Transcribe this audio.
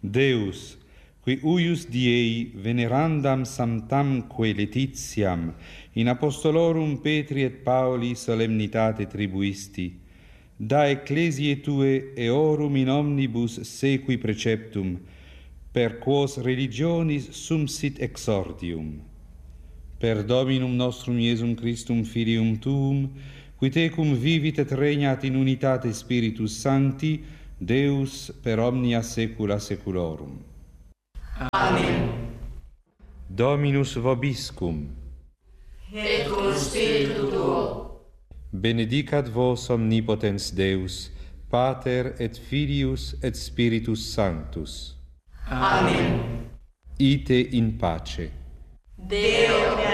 Deus, qui uius diei venerandam sanctamque Laetitiam in apostolorum Petri et Pauli solemnitate tribuisti, da ecclesiae tue eorum in omnibus sequi preceptum, per quos religionis sumsit exordium. Per Dominum nostrum Iesum Christum Filium Tuum, qui tecum vivit et regnat in unitate Spiritus Sancti, Deus per omnia saecula saeculorum. Amen. Dominus vobiscum. Et cum spiritu tuo. Benedicat vos omnipotens Deus, Pater et Filius et Spiritus Sanctus. Amen. Ite in pace. Deo